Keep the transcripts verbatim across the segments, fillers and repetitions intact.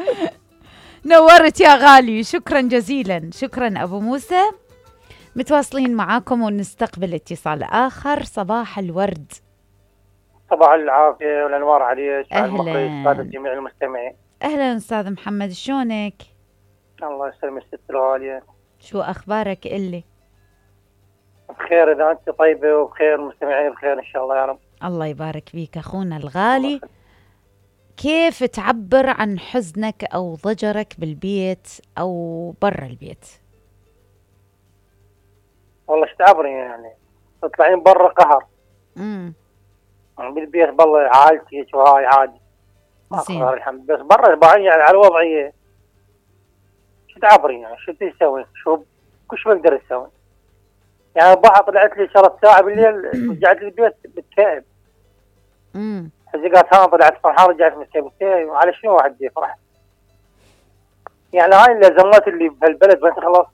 نورت يا غالي، شكرا جزيلا. شكرا أبو موسى. متواصلين معاكم ونستقبل اتصال آخر. صباح الورد. صباح العافية والأنوار عليك وعلى المخرج أهلا وعلى جميع المستمعين. أهلا أستاذ محمد، شلونك؟ الله يسلمك ست الغالية. شو أخبارك إلي؟ بخير إذا أنت طيبة وبخير، المستمعين بخير إن شاء الله يا رب. الله يبارك فيك أخونا الغالي. كيف تعبر عن حزنك أو ضجرك بالبيت أو برا البيت؟ والله ايش تعبري يعني، تطلعين برا قهر. امم بالبيت بالله عائلتي وهاي عادي زين. الحمد، بس برا بعين يعني على الوضعية شو تعبري يعني، شو تسوي، شو كل شو بقدر اسوي يعني. البارحة طلعت لي ثلاث ساعة بالليل رجعت البيت بالتعب. امم حزقات ها طلعت فرحان رجعت متكبتة، على شنو واحد يفرح يعني؟ هاي الأزمات اللي بهالبلد بس خلاص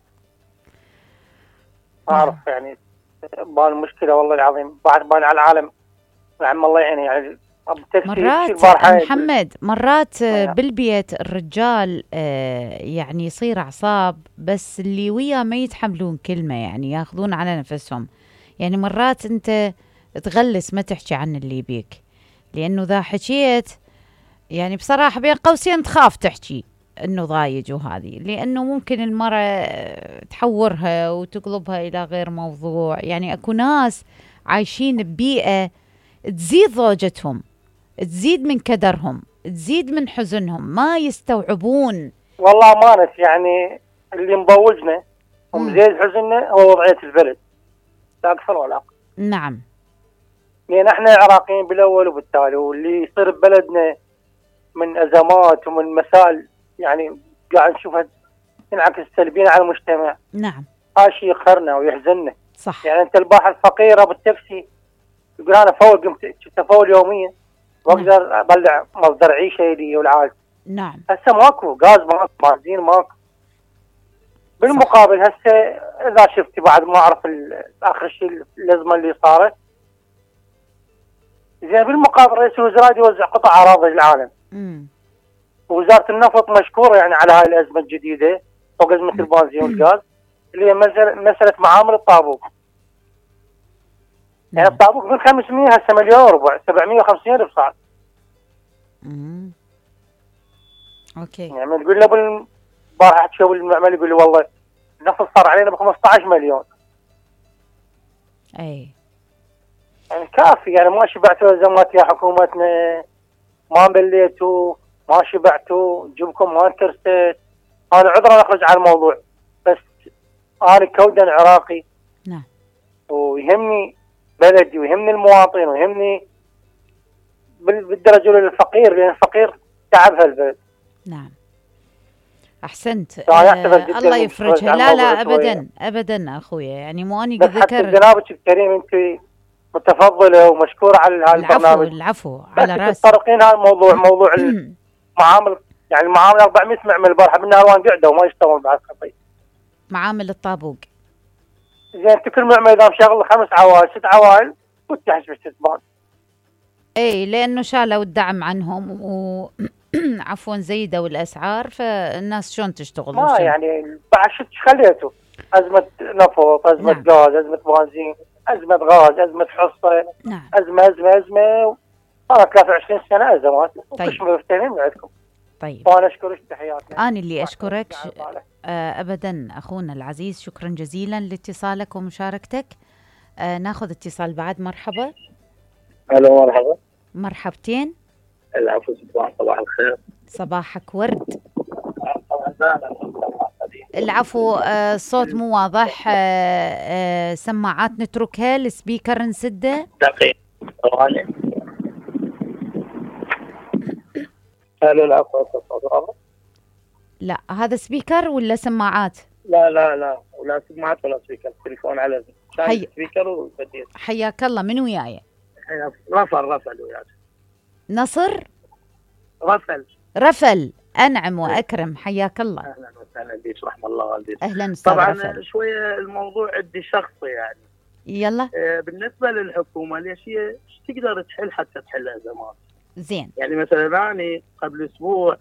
ما أعرف يعني. بان مشكلة والله العظيم، بعد بان على العالم نعم الله يعينه يعني. مرات محمد مرات بالبيت الرجال يعني يصير أعصاب، بس اللي وياه ما يتحملون كلمة يعني، ياخذون على نفسهم يعني. مرات أنت تغلس ما تحكي عن اللي بيك، لأنه ذا حكيت يعني بصراحة بين قوسين تخاف تحكي انه ضايج وهذه، لانه ممكن المرأة تحورها وتقلبها الى غير موضوع يعني. اكو ناس عايشين ببيئة تزيد ضوجتهم، تزيد من كدرهم، تزيد من حزنهم، ما يستوعبون. والله امانة يعني اللي مضوجنا ومزيد حزننا هو وضعية البلد، لا اكثر ولا اقل. نعم، لان احنا عراقيين بالاول وبالتالي، واللي يصير ببلدنا من ازمات ومن مسائل يعني قاعد نشوفها تنعكس سلبيا على المجتمع. نعم، هذا شيء يقهرنا ويحزننا. صح. يعني انت البارحة الفقيرة بالتاكسي يقول انا فول، قمت تفول يوميا واقدر نعم. اطلع مصدر عيشه لي والعائله. نعم. هسه ماكو غاز، ماكو بنزين، ماكو. بالمقابل هسه اذا شفت بعد ما اعرف اخر شيء الازمه اللي صارت، زين بالمقابل رئيس الوزراء يوزع قطع اراضي للعالم. امم ووزاره النفط مشكوره يعني على هاي الازمه الجديده فوق ازمه البنزين والغاز، اللي هي مساله مساله معامل الطابوق. يعني الطابوق من خمسمية هسه مليون وربع، سبعمية وخمسين الف صار. امم اوكي. يعني تقول له بالبارحه تشوف المعمل يقول له والله النفط صار علينا ب خمسطعش مليون. اي يعني كافي يعني، ما شبعتوا ازمات يا حكومتنا، ما مليتوا، ما شبعتوا، جيبكم ما انترست. انا عذرا اخرج على الموضوع، بس انا كودا عراقي. نعم. ويهمني بلدي ويهمني المواطن ويهمني بالدرجه الفقير، لان الفقير تعب هالبلد. نعم، احسنت. آه الله يفرجها. لا لا ابدا ابدا اخويا، يعني مو اني قد ذكرت. بس جنابك الكريم انت متفضله ومشكوره على هذا البرنامج. العفو على راسي. تطرقين هذا الموضوع، موضوع المعامل يعني. المعامل أربعمية معمل البارحه بالنهروان قعدوا وما يشتغلون بعد خطي. معامل الطابوق. زين انت كل معمل اذا مشغل خمس عوائل ست عوائل وتحش بالستبان. اي لانه شالوا الدعم عنهم و عفوا زيدوا الاسعار، فالناس شلون تشتغل؟ ما يعني بعد شو خليته؟ ازمه نفط، ازمه نعم. غاز، ازمه بنزين، ازمه غاز، ازمه حصه. نعم. ازمه ازمه ازمه صارت ثلاثة وعشرين سنه ازمات. طيب. وكش مفتهمين عندكم. طيب. وانا اشكرك، تحياتنا. انا اللي اشكرك. آه ابدا اخونا العزيز، شكرا جزيلا لاتصالك ومشاركتك. آه ناخذ اتصال بعد. مرحبا. الو مرحبا. مرحبتين. العفو سبحان، صباح الخير. صباحك ورد. العفو. آه الصوت مو واضح. آه آه سماعات نتركها، السبيكر نسده. دقيقة ثواني. الو العفو. لا هذا سبيكر ولا سماعات؟ لا لا لا ولا سماعات ولا سبيكر، التليفون على حي... سبيكر وبديل. حياك الله. من وياي؟ رفل رفل وياك. نصر رفل رفل. انعم واكرم، حياك الله. اهلا وسهلا بك، رحم الله والديك. اهلا استاذ طبعا رفل. شويه الموضوع عندي شخصي يعني. يلا. آه بالنسبه للحكومه ليش هي ايش تقدر تحل حتى تحل ازمات؟ زين. يعني مثلا انا قبل اسبوع